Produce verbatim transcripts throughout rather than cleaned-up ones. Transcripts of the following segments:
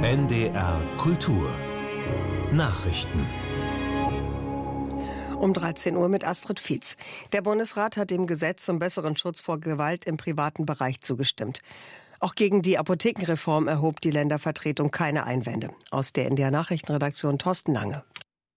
N D R Kultur Nachrichten. Um dreizehn Uhr mit Astrid Fietz. Der Bundesrat hat dem Gesetz zum besseren Schutz vor Gewalt im privaten Bereich zugestimmt. Auch gegen die Apothekenreform erhob die Ländervertretung keine Einwände. Aus der N D R Nachrichtenredaktion Thorsten Lange.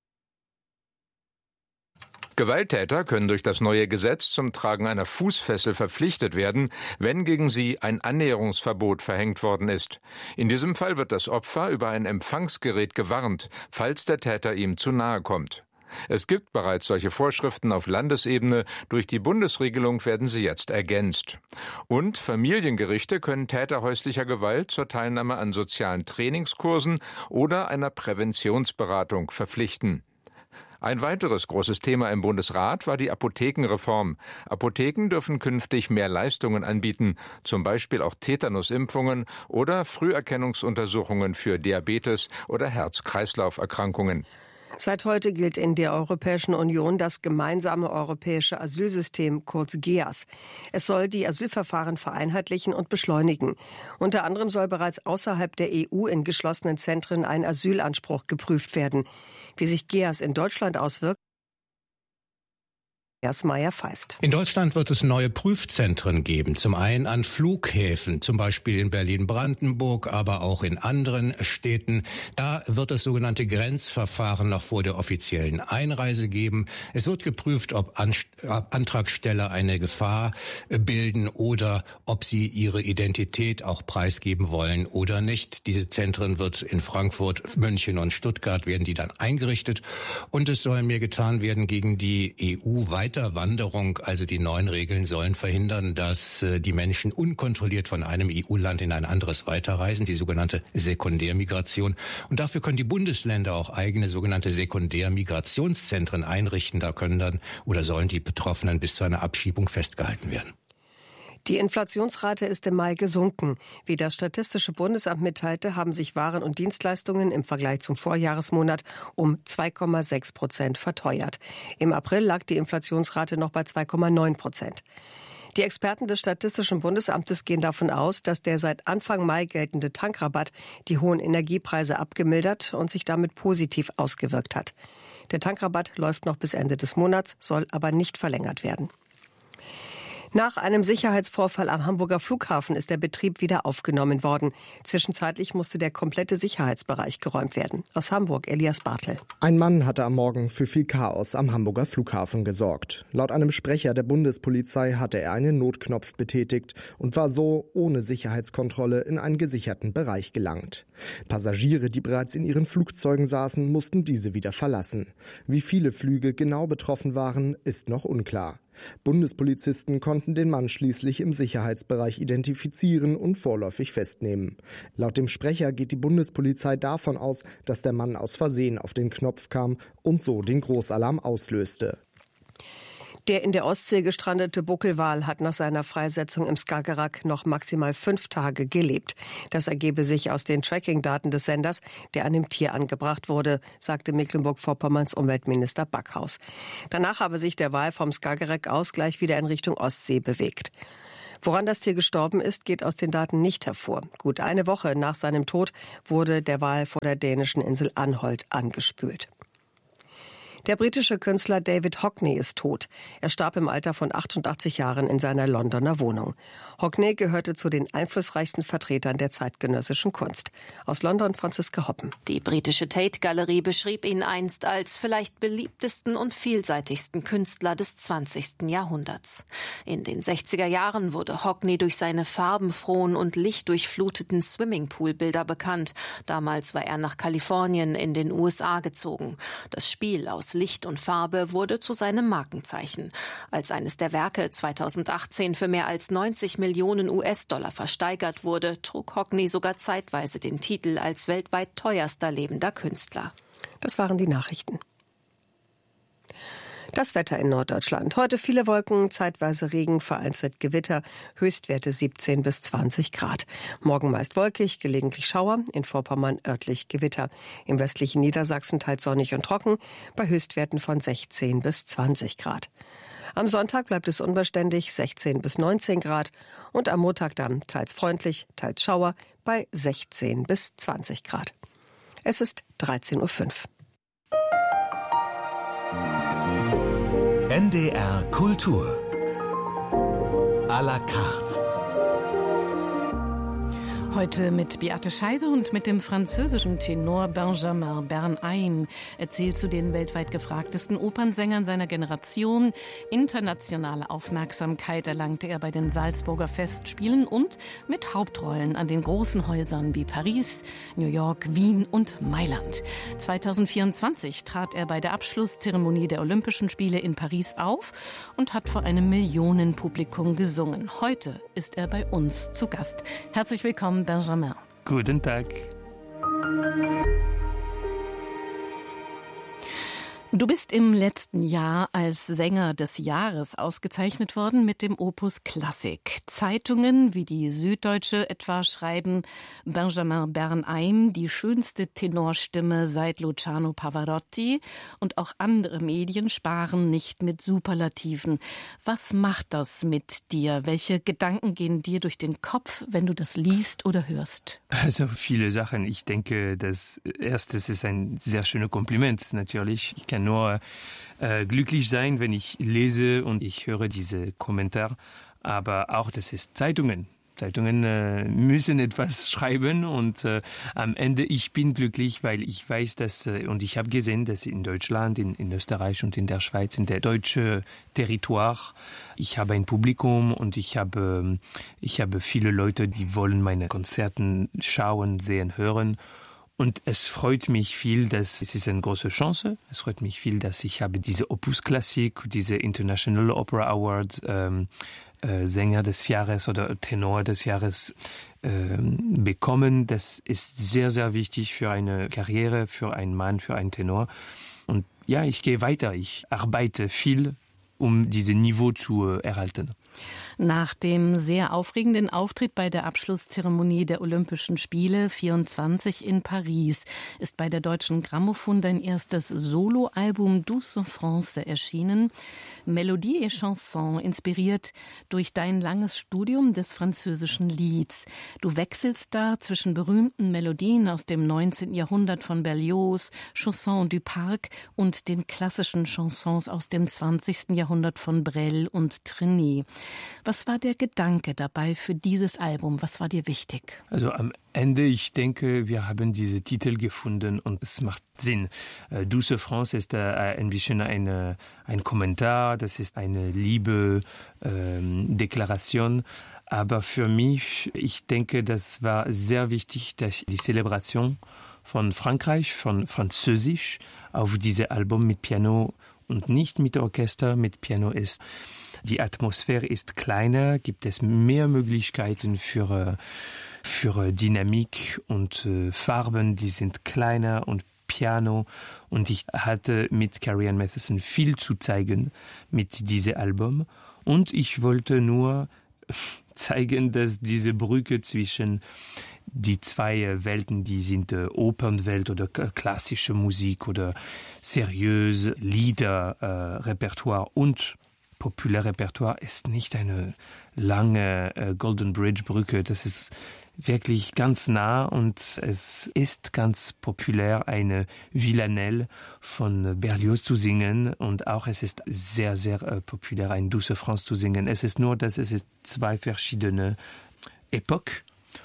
Gewalttäter können durch das neue Gesetz zum Tragen einer Fußfessel verpflichtet werden, wenn gegen sie ein Annäherungsverbot verhängt worden ist. In diesem Fall wird das Opfer über ein Empfangsgerät gewarnt, falls der Täter ihm zu nahe kommt. Es gibt bereits solche Vorschriften auf Landesebene, durch die Bundesregelung werden sie jetzt ergänzt. Und Familiengerichte können Täter häuslicher Gewalt zur Teilnahme an sozialen Trainingskursen oder einer Präventionsberatung verpflichten. Ein weiteres großes Thema im Bundesrat war die Apothekenreform. Apotheken dürfen künftig mehr Leistungen anbieten, zum Beispiel auch Tetanusimpfungen oder Früherkennungsuntersuchungen für Diabetes oder Herz-Kreislauf-Erkrankungen. Seit heute gilt in der Europäischen Union das gemeinsame europäische Asylsystem, kurz G E A S. Es soll die Asylverfahren vereinheitlichen und beschleunigen. Unter anderem soll bereits außerhalb der E U in geschlossenen Zentren ein Asylanspruch geprüft werden. Wie sich G E A S in Deutschland auswirkt, Meyer-Feist. In Deutschland wird es neue Prüfzentren geben. Zum einen an Flughäfen, zum Beispiel in Berlin-Brandenburg, aber auch in anderen Städten. Da wird es sogenannte Grenzverfahren noch vor der offiziellen Einreise geben. Es wird geprüft, ob Antragsteller eine Gefahr bilden oder ob sie ihre Identität auch preisgeben wollen oder nicht. Diese Zentren wird in Frankfurt, München und Stuttgart werden die dann eingerichtet. Und es soll mehr getan werden gegen die E U-weite Wanderung, also die neuen Regeln sollen verhindern, dass äh, die Menschen unkontrolliert von einem E U-Land in ein anderes weiterreisen, die sogenannte Sekundärmigration. Und dafür können die Bundesländer auch eigene sogenannte Sekundärmigrationszentren einrichten. Da können dann oder sollen die Betroffenen bis zu einer Abschiebung festgehalten werden. Die Inflationsrate ist im Mai gesunken. Wie das Statistische Bundesamt mitteilte, haben sich Waren und Dienstleistungen im Vergleich zum Vorjahresmonat um zwei Komma sechs Prozent verteuert. Im April lag die Inflationsrate noch bei zwei Komma neun Prozent. Die Experten des Statistischen Bundesamtes gehen davon aus, dass der seit Anfang Mai geltende Tankrabatt die hohen Energiepreise abgemildert und sich damit positiv ausgewirkt hat. Der Tankrabatt läuft noch bis Ende des Monats, soll aber nicht verlängert werden. Nach einem Sicherheitsvorfall am Hamburger Flughafen ist der Betrieb wieder aufgenommen worden. Zwischenzeitlich musste der komplette Sicherheitsbereich geräumt werden. Aus Hamburg, Elias Bartel. Ein Mann hatte am Morgen für viel Chaos am Hamburger Flughafen gesorgt. Laut einem Sprecher der Bundespolizei hatte er einen Notknopf betätigt und war so ohne Sicherheitskontrolle in einen gesicherten Bereich gelangt. Passagiere, die bereits in ihren Flugzeugen saßen, mussten diese wieder verlassen. Wie viele Flüge genau betroffen waren, ist noch unklar. Bundespolizisten konnten den Mann schließlich im Sicherheitsbereich identifizieren und vorläufig festnehmen. Laut dem Sprecher geht die Bundespolizei davon aus, dass der Mann aus Versehen auf den Knopf kam und so den Großalarm auslöste. Der in der Ostsee gestrandete Buckelwal hat nach seiner Freisetzung im Skagerrak noch maximal fünf Tage gelebt. Das ergebe sich aus den Tracking-Daten des Senders, der an dem Tier angebracht wurde, sagte Mecklenburg-Vorpommerns Umweltminister Backhaus. Danach habe sich der Wal vom Skagerrak aus gleich wieder in Richtung Ostsee bewegt. Woran das Tier gestorben ist, geht aus den Daten nicht hervor. Gut eine Woche nach seinem Tod wurde der Wal vor der dänischen Insel Anholt angespült. Der britische Künstler David Hockney ist tot. Er starb im Alter von achtundachtzig Jahren in seiner Londoner Wohnung. Hockney gehörte zu den einflussreichsten Vertretern der zeitgenössischen Kunst. Aus London Franziska Hoppen. Die britische Tate-Galerie beschrieb ihn einst als vielleicht beliebtesten und vielseitigsten Künstler des zwanzigsten Jahrhunderts. In den sechziger Jahren wurde Hockney durch seine farbenfrohen und lichtdurchfluteten Swimmingpool-Bilder bekannt. Damals war er nach Kalifornien in den U S A gezogen. Das Spiel aus Licht und Farbe wurde zu seinem Markenzeichen. Als eines der Werke zweitausendachtzehn für mehr als neunzig Millionen U S-Dollar versteigert wurde, trug Hockney sogar zeitweise den Titel als weltweit teuerster lebender Künstler. Das waren die Nachrichten. Das Wetter in Norddeutschland. Heute viele Wolken, zeitweise Regen, vereinzelt Gewitter, Höchstwerte siebzehn bis zwanzig Grad. Morgen meist wolkig, gelegentlich Schauer, in Vorpommern örtlich Gewitter. Im westlichen Niedersachsen teils sonnig und trocken, bei Höchstwerten von sechzehn bis zwanzig Grad. Am Sonntag bleibt es unbeständig, sechzehn bis neunzehn Grad. Und am Montag dann teils freundlich, teils Schauer, bei sechzehn bis zwanzig Grad. Es ist dreizehn Uhr fünf. N D R Kultur à la carte. Heute mit Beate Scheibe und mit dem französischen Tenor Benjamin Bernheim. Er zählt zu den weltweit gefragtesten Opernsängern seiner Generation. Internationale Aufmerksamkeit erlangte er bei den Salzburger Festspielen und mit Hauptrollen an den großen Häusern wie Paris, New York, Wien und Mailand. zweitausendvierundzwanzig trat er bei der Abschlusszeremonie der Olympischen Spiele in Paris auf und hat vor einem Millionenpublikum gesungen. Heute ist er bei uns zu Gast. Herzlich willkommen, Benjamin. Guten Tag. Du bist im letzten Jahr als Sänger des Jahres ausgezeichnet worden mit dem Opus Klassik. Zeitungen wie die Süddeutsche etwa schreiben, Benjamin Bernheim, die schönste Tenorstimme seit Luciano Pavarotti, und auch andere Medien sparen nicht mit Superlativen. Was macht das mit dir? Welche Gedanken gehen dir durch den Kopf, wenn du das liest oder hörst? Also viele Sachen. Ich denke, das erste ist ein sehr schönes Kompliment natürlich. Ich kann nur äh, glücklich sein, wenn ich lese und ich höre diese Kommentare. Aber auch, das ist Zeitungen. Zeitungen äh, müssen etwas schreiben und äh, am Ende ich bin glücklich, weil ich weiß, dass äh, und ich habe gesehen, dass in Deutschland, in, in Österreich und in der Schweiz, in der deutschen Territoire, ich habe ein Publikum und ich habe ich habe viele Leute, die wollen meine Konzerten schauen, sehen, hören. Und es freut mich viel, dass es ist eine große Chance. Es freut mich viel, dass ich habe diese Opus Klassik, diese International Opera Award, ähm, äh, Sänger des Jahres oder Tenor des Jahres ähm, bekommen. Das ist sehr, sehr wichtig für eine Karriere, für einen Mann, für einen Tenor. Und ja, ich gehe weiter. Ich arbeite viel, um dieses Niveau zu äh, erhalten. Nach dem sehr aufregenden Auftritt bei der Abschlusszeremonie der Olympischen Spiele vierundzwanzig in Paris ist bei der Deutschen Grammophon dein erstes Soloalbum Douce France erschienen. Melodie et Chanson, inspiriert durch dein langes Studium des französischen Lieds. Du wechselst da zwischen berühmten Melodien aus dem neunzehnten Jahrhundert von Berlioz, Chansons du Parc und den klassischen Chansons aus dem zwanzigsten Jahrhundert von Brel und Trenet. Was war der Gedanke dabei für dieses Album? Was war dir wichtig? Also am Ende, ich denke, wir haben diese Titel gefunden und es macht Sinn. Douce France ist ein bisschen eine, ein Kommentar, das ist eine liebe ähm, Deklaration. Aber für mich, ich denke, das war sehr wichtig, dass die Celebration von Frankreich, von Französisch auf dieses Album mit Piano und nicht mit Orchester, mit Piano ist. Die Atmosphäre ist kleiner, gibt es mehr Möglichkeiten für, für Dynamik und äh, Farben, die sind kleiner und Piano. Und ich hatte mit Carrie Ann Matheson viel zu zeigen mit diesem Album. Und ich wollte nur zeigen, dass diese Brücke zwischen die zwei Welten, die sind äh, Opernwelt oder k- klassische Musik oder seriöse Lieder, äh, Repertoire und Populärrepertoire ist nicht eine lange äh, Golden Bridge Brücke. Das ist wirklich ganz nah und es ist ganz populär, eine Villanelle von Berlioz zu singen und auch es ist sehr, sehr äh, populär, ein Douce France zu singen. Es ist nur, dass es ist zwei verschiedene Epochen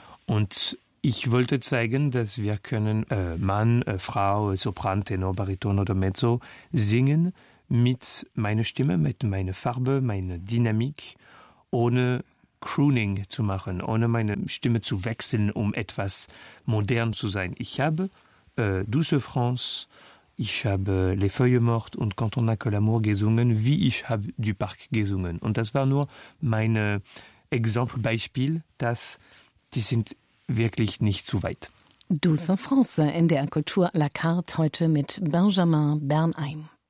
und ich wollte zeigen, dass wir können äh, Mann, äh, Frau, Sopran, Tenor, Bariton oder Mezzo singen mit meiner Stimme, mit meiner Farbe, meiner Dynamik, ohne Crooning zu machen, ohne meine Stimme zu wechseln, um etwas modern zu sein. Ich habe äh, Douce France, ich habe Les Feuilles Mortes und Quand on n'a que l'amour gesungen, wie ich habe du Parc gesungen. Und das war nur mein Exempelbeispiel, dass die sind wirklich nicht zu weit. Douce France, N D R Kultur à la carte, heute mit Benjamin Bernheim.